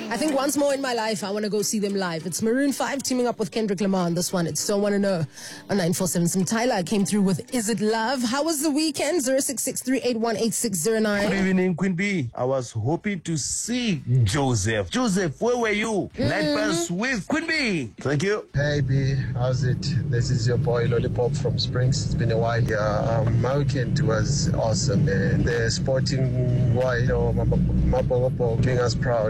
I think once more in my life, I want to go see them live. It's Maroon 5 teaming up with Kendrick Lamar on this one. It's Still Wanna Know on 947. Some Tyler came through with Is It Love? How was the weekend? 0663818609. Good evening, Queen B. I was hoping to see Joseph. Joseph, where were you? Night Bus with Queen B. Thank you. Hey B, how's it? This is your boy Lollipop from Springs. It's been a while. My weekend was awesome, man. The sporting white, Mabogopo doing us proud.